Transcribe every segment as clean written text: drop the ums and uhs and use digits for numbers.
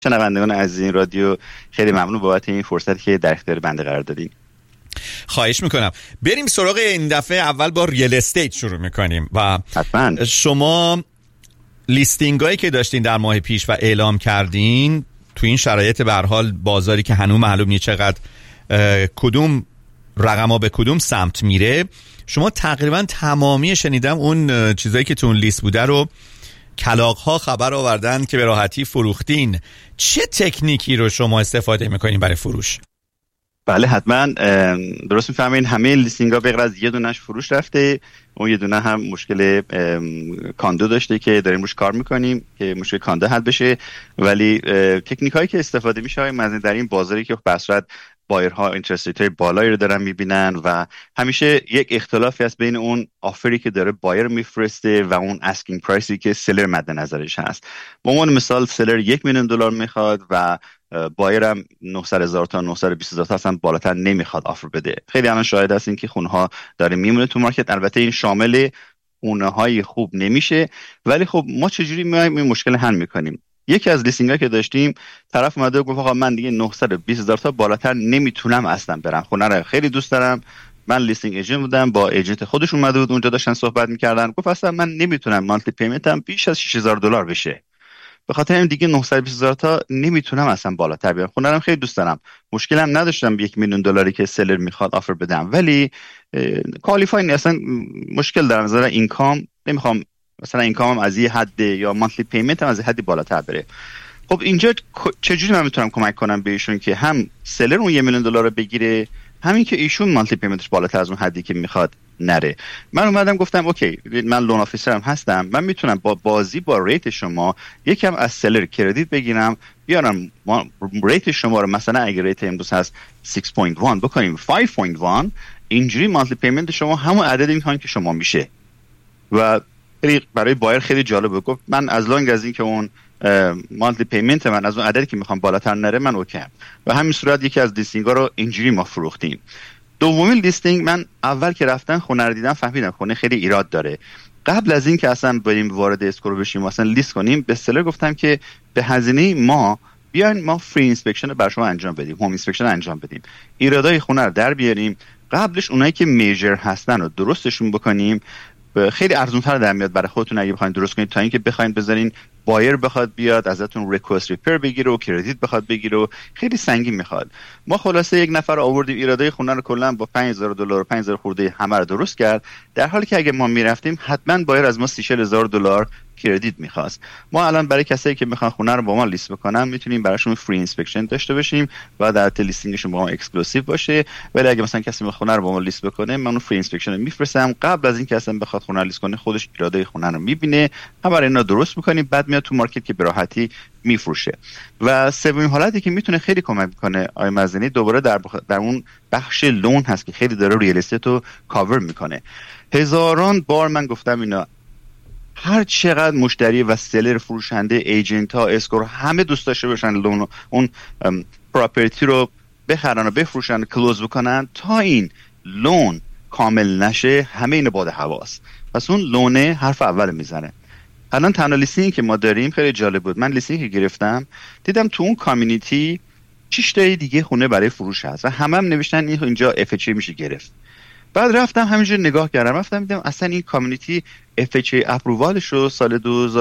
شنوندگان عزیز این رادیو، خیلی ممنون بابت این فرصتی که در اختیار بنده قرار دادین. خواهش میکنم. بریم سراغ این دفعه. اول با ریل استیت شروع میکنیم و حتما. شما لیستینگ هایی که داشتین در ماه پیش و اعلام کردین تو این شرایط به هر حال بازاری که هنوز معلوم نیست چقدر کدوم رقم ها به کدوم سمت میره، شما تقریبا تمامی شنیدم اون چیزایی که تو اون لیست بوده رو کلاغ ها خبر آوردن که به راحتی فروختین. چه تکنیکی رو شما استفاده میکنین برای فروش؟ بله حتما درست میفهمین. همه لیستینگ ها به غیر از یه دونش فروش رفته. اون یه دونه هم مشکل کاندو داشته که داریم روش کار میکنیم که مشکل کاندو حل بشه. ولی تکنیک هایی که استفاده میشه مثلا در این بازاری که به صورت بایرها اینترست ریت های بالایی رو دارن میبینن و همیشه یک اختلافی هست بین اون آفری که داره بایر میفرسته و اون اسکینگ پرایسی که سلر مد نظرش هست. به عنوان مثال سلر $1 میلیون میخواد و بایر هم 900,000 تا 920,000 تا اصلا بالاتر نمیخواد آفر بده. خیلی الان شاهد هستیم که خونه ها داره میمونه تو مارکت. البته این شامل خونه های خوب نمیشه، ولی خب ما چجوری میایم این مشکل حل میکنیم؟ یکی از لیستینگ ها که داشتیم، طرف اومده و گفت آقا من دیگه 920,000 تا بالاتر نمیتونم اصلا برم، خونه رو خیلی دوست دارم. من لیستینگ ایجنت بودم، با ایجنت خودش اومده بود اونجا داشتن صحبت میکردن، گفت اصلا من نمیتونم مانتلی پیمنتم بیش از $6,000 بشه، به خاطر این دیگه 920,000 تا نمیتونم اصلا بالاتر بیارم. خونه رو خیلی دوست دارم، مشکلم نداشتم $1 میلیون که سلر میخواد آفر بدم، ولی کوالیفای اصلا مشکل دارم، مثلا اینکام نمیخوام، مثلا اینکامم از یه حد یا مانتلی پیمنتم از یه حدی بالاتر بره. خب اینجا چجوری من میتونم کمک کنم به ایشون که هم سلر اون $1 میلیون رو بگیره، همین که ایشون مانتلی پیمنتش بالاتر از اون حدی که میخواد نره؟ من اومدم گفتم اوکی، من لون آفیسرم هستم، من میتونم با بازی با ریت شما یکم از سلر کردیت بگیرم، بیارم ریت شما رو مثلا اگه ریت امروز هست 6.1 بکنیم 5.1، اینجوری مانتلی پیمنت شما همون عددی میخوان که شما میشه. و برای بایر خیلی جالبه، گفت من از لانگ از این که اون مانتلی پیمنت من از اون عددی که میخوام بالاتر نره من اوکی. و همین صورت یکی از لیستینگ ها رو اینجوری ما فروختیم. دومین لیستینگ، من اول که رفتن خونه رو دیدم فهمیدم خونه خیلی ایراد داره. قبل از این که اصلا بریم وارد اسکور بشیم اصلا لیست کنیم، به سلر گفتم که به هزینه ما بیاین ما فری اینسپکشن رو بر شما انجام بدیم، هوم اینسپکشن انجام بدیم، ایرادای خونه رو در بیاریم، قبلش اونایی که میجر هستن رو درستشون بکنیم، خیلی ارزان‌تر در میاد برای خودتون اگه بخواید درست کنید تا اینکه بخواید بذارین بایر بخواد بیاد ازتون ریکوست ریپر بگیره و کردیت بخواد بگیره و خیلی سنگین میخواد. ما خلاصه یک نفر آوردیم ایرادای خونه رو کلا با $5,000 $5,000 خورده همه رو درست کرد، در حالی که اگه ما میرفتیم حتما بایر از ما $30,000 کردیت میخواست. ما الان برای کسایی که میخوان خونه رو با ما لیست بکنن میتونیم براشون فری اینسپکشن داشته باشیم و در لیستینگشون با ما اکسکلوسیو باشه. ولی اگه مثلا کسی میخواد خونه رو با ما لیست بکنه، من اون فری اینسپکشن رو میفرستم، قبل از اینکه اصلا بخواد خونه رو لیست کنه خودش ایرادای خونه رو میبینه، همه رو اینا درست میکنیم، بعد میاد تو مارکت که به راحتی میفروشه. و سومین حالتی که میتونه خیلی کمک کنه آقای مزنی، دوباره در اون بخش لون هست که خیلی داره ریال استیت رو کاور میکنه. هزاران بار من گفتم اینا، هر چقدر مشتری و سلر، فروشنده، ایجنت ها، اسکور، همه دوست داشته باشن لون اون پراپرتی رو بخرن و بفروشن، کلوز بکنن، تا این لون کامل نشه همه این باد هواست. پس اون لونه حرف اول میزنه. الان تنها لیستینگی که ما داریم خیلی جالب بود، من لیستینگی که گرفتم دیدم تو اون کامیونیتی 6 تا دیگه خونه برای فروش هست و همه هم نوشتن اینجا FHA میشه گرفت. بعد رفتم همینجور نگاه کردم، رفتم دیدم اصلا این کامیونیتی FHA اپرووالش رو سال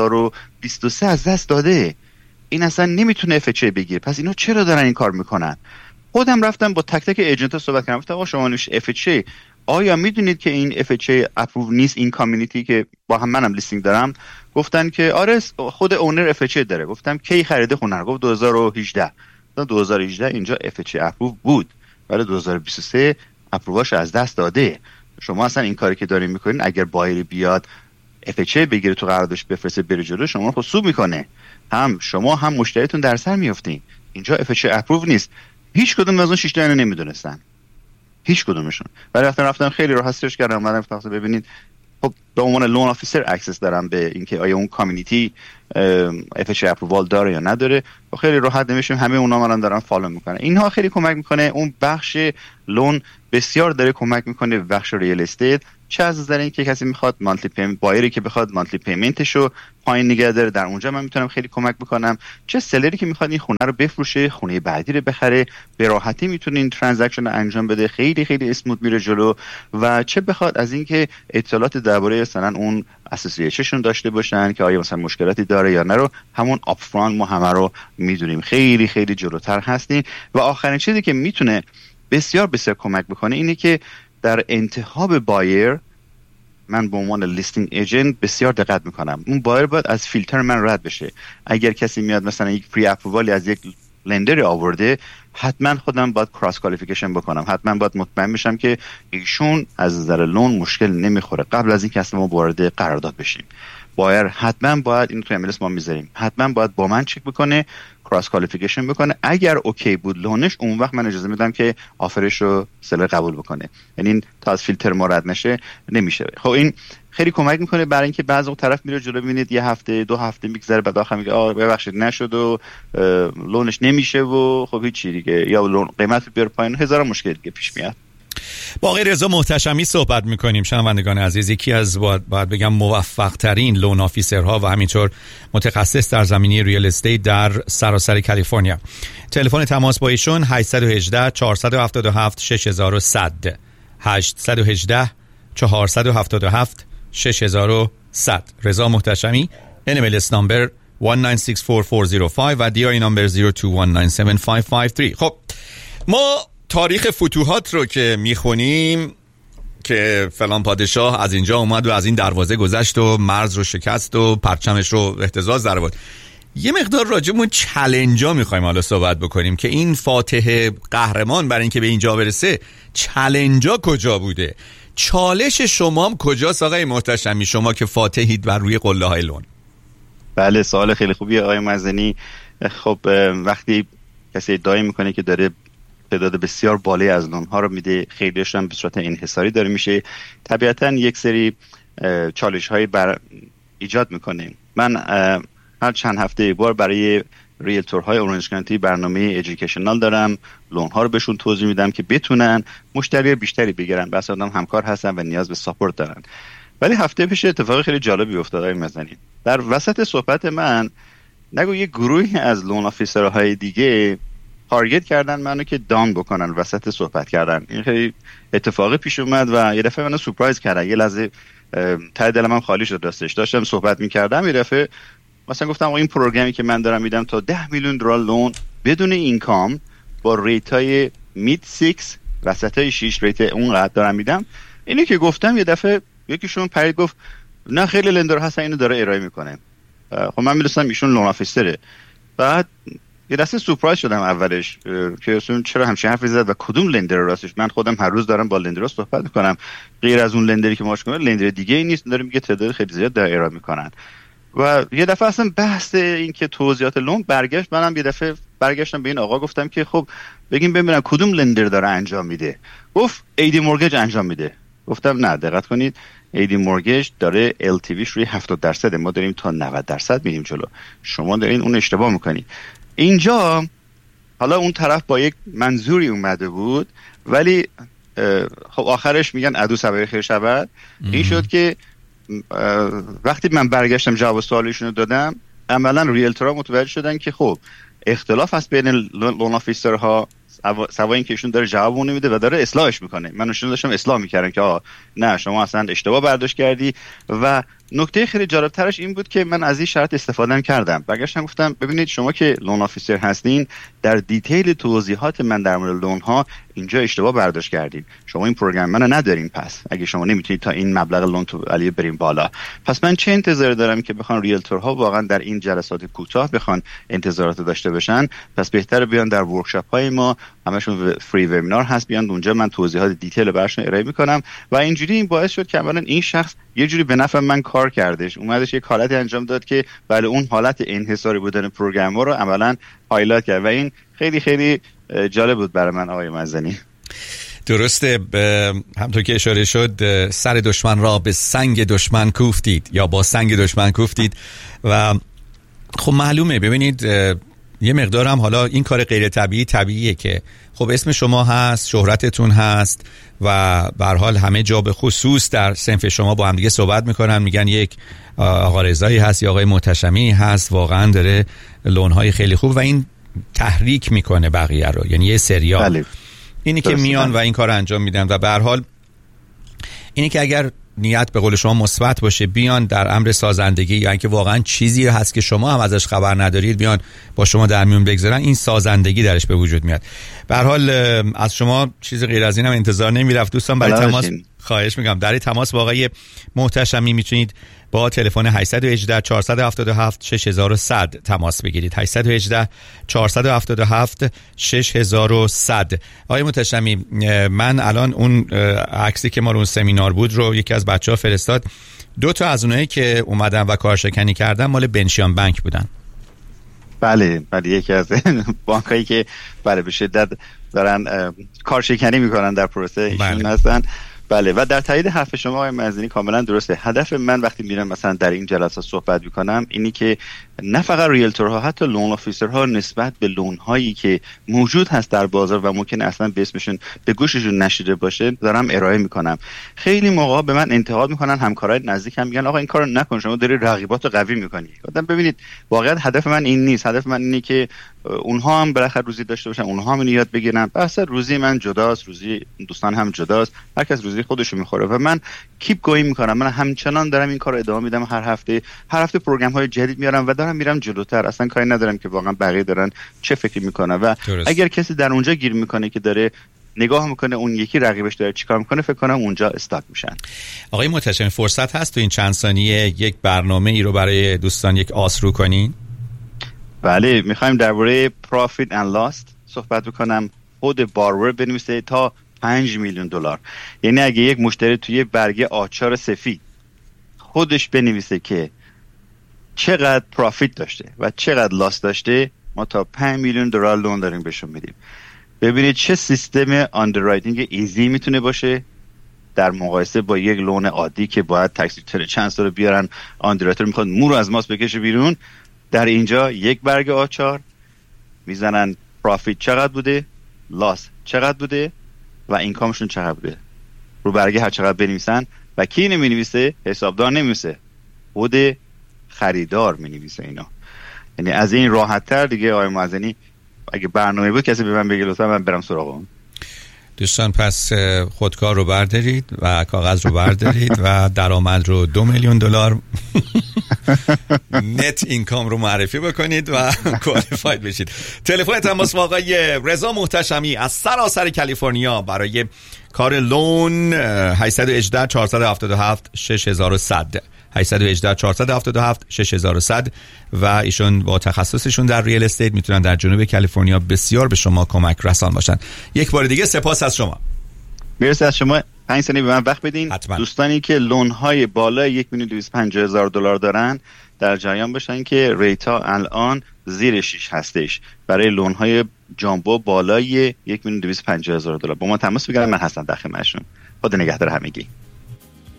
2023 از دست داده، این اصلا نمیتونه FHA بگیره. پس اینا چرا دارن این کار میکنن؟ خودم رفتم با تک تک ایجنت ها صحبت کردم، گفتم آقا شما نوش FHA، آیا میدونید که این FHA اپروو نیست این کامیونیتی که با هم منم لیستینگ دارم؟ گفتن که آره خود اونر FHA داره. گفتم کی خریده خونه رو؟ گفت 2018. 2018 اینجا FHA اپروو بود، ولی 2023 اپروواش از دست داده. شما اصلا این کاری که دارین میکنین، اگر بایری بیاد FHA بگیره تو قراردادش بفرسته بره جلو، شما رو خصوص میکنه، هم شما هم مشتریتون در سر میافتین. اینجا FHA اپروو نیست. هیچ کدوم از اون 6 تا اینو نمیدونستن، هیچ کدومشون. ولی رفتم خیلی راحت سرچ کردم، اومدم گفتم ببینید خب به عنوان لون آفیسر اکسس دارم به اینکه آیا اون کامیونیتی FHA اپرووال داره یا نداره، و خیلی راحت نمیشیم همه اونا من دارن فالو میکنن. اینها خیلی کمک میکنه. اون بخش لون بسیار داره کمک میکنه بخش ریال استیت چه از نظر اینکه کسی میخواد مانتلی پیمنت، بایری که بخواد مانتلی پیمنتشو پایین نگه داره، در اونجا من میتونم خیلی کمک بکنم. چه سلری که میخواد این خونه رو بفروشه، خونه بعدی رو بخره، به راحتی میتونه این ترانزکشن رو انجام بده، خیلی خیلی اسموت میره جلو. و چه بخواد از اینکه اطلاعات درباره مثلا اون اسوسییشن داشته باشن که آیا مثلا مشکلاتی داره یا نه، رو همون آپفرانت ما همه رو میدونیم، خیلی خیلی جلوتر هستیم. و آخرین چیزی که میتونه بسیار بسیار کمک بکنه اینه که در انتخاب بایر من به عنوان لیستینگ ایجنت بسیار دقت میکنم. اون بایر باید از فیلتر من رد بشه. اگر کسی میاد مثلا یک پری اپرووالی از یک لندر آورده، حتما خودم باید کراس کوالیفیکیشن بکنم، حتما باید مطمئن بشم که ایشون از نظر لون مشکل نمیخوره قبل از اینکه اصلا ما وارد قرارداد بشیم. بایر حتما باید اینو تو MLS ما میذاریم، حتما باید با من چک بکنه، کراس کوالیفیکیشن بکنه. اگر اوکی بود لونش، اون وقت من اجازه میدم که آفرش رو سلر قبول بکنه. یعنی تا از فیلتر ما رد نشه نمیشه. خب این خیلی کمک میکنه برای اینکه بعضی وقت طرف میره جلو، ببینید یه هفته 2 هفته میگذره، بعد آخر میگه ببخشید نشد و لونش نمیشه و خب هیچ چیزی دیگه، یا لون قیمت بیاره پایین، هزار مشکل دیگه پیش میاد. با آقای رضا محتشمی صحبت میکنیم. شنوندگان عزیز، یکی از باید بگم موفق ترین لون آفیسرها و همینطور متخصص در زمینه ریال استیت در سراسر کالیفرنیا. تلفن تماس با ایشون 818 477 6100 818 477 6100. رضا محتشمی. NMLS نمبر 1964405 و DI نمبر 02197553. خب ما تاریخ فتوحات رو که میخونیم که فلان پادشاه از اینجا اومد و از این دروازه گذشت و مرز رو شکست و پرچمش رو اهتزاز در آورد، یه مقدار راجبمون چالنجا میخوایم حالا صحبت بکنیم که این فاتح قهرمان برای اینکه به اینجا برسه چالنجا کجا بوده. چالش شما هم کجاست آقای محتشمی، شما که فاتحید بر روی قله های لون؟ بله، سوال خیلی خوبیه آقای مزنی. خب وقتی کسی ادعا میکنه که داره تعداد بسیار بالایی از لون‌ها رو میده، خیلیش هم به صورت انحصاری داره میشه، طبیعتاً یک سری چالش‌های ایجاد میکنه. من هر چند هفته یک بار برای ریلتورهای اورنج کانتی برنامه ادویکیشنال دارم، لون‌ها رو بهشون توضیح میدم که بتونن مشتری بیشتری بگیرن. بس آدم همکار هستن و نیاز به ساپورت دارن. ولی هفته پیش اتفاق خیلی جالبی افتاد آقای مزنی. در وسط صحبت من نگو یه گروهی از لون آفیسرهای دیگه تارگت کردن منو که دان بکنن وسط صحبت کردن. این خیلی اتفاقی پیش اومد و یه دفعه منو سورپرایز کردن. یه لحظه ته دلم هم خالی شد راستش. داشتم صحبت می‌کردم، یه دفعه مثلا گفتم این پروگرامی که من دارم میدم تا $10 میلیون لون بدون اینکام با ریتای مید 6 وسطای 6 ریت اونقدر دارم میدم. اینی که گفتم یه دفعه یکیشون پرید گفت نه خیلی لندر هستن اینو داره ارائه میکنه. خب من می‌دونستم ایشون لون آفیسره. بعد یه دسته سورپرایز شدم اولش که اصلا چرا همچین حرفی زد و کدوم لندر راستش. من خودم هر روز دارم با لندرها صحبت میکنم، غیر از اون لندری که ماش کنه لندر دیگه ای نیست، داره میگه تعداد خیلی زیاد در ارائه میکنن. و یه دفعه اصلا بحث این که توضیحات لون برگشت. منم یه دفعه برگشتم به این آقا گفتم که خب بگیم ببینم کدوم لندر داره انجام میده. گفت ایدی مورگیج انجام میده. گفتم نه دقت کنید، ایدی مورگیج داره LTVش روی 70%، ما داریم تا 90% میریم جلو، شما دارین اون اشتباه میکنید. اینجا حالا اون طرف با یک منظوری اومده بود، ولی خب آخرش میگن عدو سبب خیر شود. این شد که وقتی من برگشتم جواب سوالشون رو دادم، عملا ریلتورها متوجه شدن که خب اختلاف هست بین لون آفیسرها، سوای اینکه ایشون داره جواب نمیده و داره اصلاحش میکنه. من ایشون داشتم اصلاح میکردم که نه شما اصلا اشتباه برداشت کردی. و نکته خیلی جالبترش این بود که من از این شرط استفاده کردم. برگشتم گفتم ببینید شما که لون آفیسر هستین، در دیتیل توضیحات من در مورد لون ها اینجا اشتباه برداشت کردین. شما این پروگرام منو ندارین، پس اگه شما نمیتونید تا این مبلغ لون تو علی بریم بالا، پس من چه انتظاری دارم که بخوان ریلتورها واقعا در این جلسات کوتاه بخوان انتظارات داشته باشن؟ پس بهتره بیان در ورکشاپ های ما، همشون فری وبینار هست، بیان اونجا من توضیحات دیتیل براشون ارائه میکنم. و اینجوری این باعث شد که اولا این شخص یه جوری به نفع من کار کردش، اومدش یک حالتی انجام داد که بله اون حالت انحصاری بودن پروگرام رو عملاً هایلایت کرد و این خیلی خیلی جالب بود برای من آقای مزنی. درسته، همونطور که اشاره شد سر دشمن را به سنگ دشمن کوفتید یا با سنگ دشمن کوفتید و خب معلومه. ببینید یه مقدارم حالا این کار غیر طبیعیه که خب اسم شما هست، شهرتتون هست و به هر حال همه جا به خصوص در صنف شما با هم دیگه صحبت میکنن، میگن یک آقا رضایی هست یا آقای محتشمی هست، واقعا داره لونهای خیلی خوب و این تحریک میکنه بقیه رو، یعنی یه سریال اینی که میان و این کار انجام میدن و به هر حال اینی که اگر نیت به قول شما مثبت باشه، بیان در امر سازندگی، یعنی که واقعا چیزی هست که شما هم ازش خبر ندارید بیان با شما در میون بگذارن، این سازندگی درش به وجود میاد. به هر حال از شما چیز غیر از این هم انتظار نمیرفت. دوستان برای تماس خواهش میگم در تماس با آقای محتشمی میتونید با تلفن 818 477 6100 تماس بگیرید. 818 477 6100. آقای محتشمی، من الان اون عکسی که ما رو اون سمینار بود رو یکی از بچه‌ها فرستاد. 2 تا از اونایی که اومدن و کارشکنی کردن مال بنشیان بانک بودن. بله یکی از بانکایی که به شدت دارن کارشکنی میکنن در پروسه ایشون هستن. بله و در تایید حرف شما آقای مزنی کاملا درسته. هدف من وقتی میرم مثلا در این جلسات صحبت میکنم اینی که نه فقط ریلتورها، حتی لون آفیسرها نسبت به لون هایی که موجود هست در بازار و ممکن اصلا به اسمشون به گوششون نشیده باشه دارم ارائه میکنم. خیلی موقع به من انتقاد میکنن همکارای نزدیکم، میگن آقا این کارو نکن، شما داری رقیباتو قوی میکنی. گفتم ببینید واقعا هدف من این نیست. هدف من اینه که اونها هم بالاخره روزی داشته باشن، اونها هم اینو یاد بگیرن. بحث روزی من جداست، روزی دوستان هم جداست، هر کس روزی خودشو میخوره و من کیپ گوینگ میکنم. من همچنان دارم این کارو ادامه میدم. هر هفته پروگرام های جدید میارم و دارم میرم جلوتر. اصلا کاری ندارم که واقعا بقیه دارن چه فکری میکنن و اگر کسی در اونجا گیر میکنه که داره نگاه میکنه اون یکی رقیبش داره چیکار میکنه، فکر کنم اونجا استاک میشن. آقای محتشمی، فرصت هست تو این چند ثانیه یک برنامه ای رو برای دوستان یک آسرو کنین؟ بله، میخوایم درباره پروفیت اند لاس صحبت بکنم. خود بارور بنویسه تا $5 میلیون. یعنی اگه یک مشتری توی برگه آچار سفید خودش بنویسه که چقدر پروفیت داشته و چقدر لاس داشته، ما تا $5 میلیون لون داریم بهشون میدیم. ببینید چه سیستم آندررایتینگ ایزی میتونه باشه در مقایسه با یک لون عادی که باید تکسیتر چند سال بیارن، آندررایتر میخواد مو رو از ماست بکشه بیرون. در اینجا یک برگ آچار میزنن پروفیت چقدر بوده، لاس چقدر بوده و اینکامشون چقدر بوده. رو برگه هر چقدر بنویسن و کی نمی‌نویسه؟ حسابدار نمی‌نویسه، خود خریدار می‌نویسه اینا. یعنی از این راحت‌تر دیگه آقای معزنی اگه برنامه بود کسی به من بگه لطفا من برم سراغ اون. دوستان پس خودکار رو بردارید و کاغذ رو بردارید و درآمد رو $2 میلیون نت اینکام رو معرفی بکنید و کوالیفاید بشید. تلفن تماس با آقای رضا محتشمی از سراسر کالیفرنیا برای کار لون 818 477 6100 818 477 6100 و ایشون با تخصصشون در ریل استیت میتونن در جنوب کالیفرنیا بسیار به شما کمک رسان باشن. یک بار دیگه سپاس از شما. مرسی از شما. 5 ثانیه به من وقت بدین. حتما. دوستانی که لون های بالای $1,250,000 دارن در جریان باشن که ریتا الان زیر 6 هستش برای لون های جامبو بالای $1,250,000. با ما تماس بگیرن. من هستم در خدمتشون. خدا نگهدار همگی.